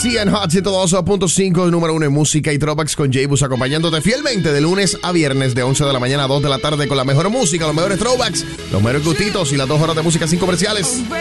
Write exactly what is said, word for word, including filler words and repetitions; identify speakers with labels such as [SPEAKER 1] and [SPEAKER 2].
[SPEAKER 1] C N Hot ciento dos punto cinco, número uno en música y throwbacks con J-Bus, acompañándote fielmente de lunes a viernes de once de la mañana a dos de la tarde con la mejor música, los mejores throwbacks, los mejores gustitos y las dos horas de música sin comerciales.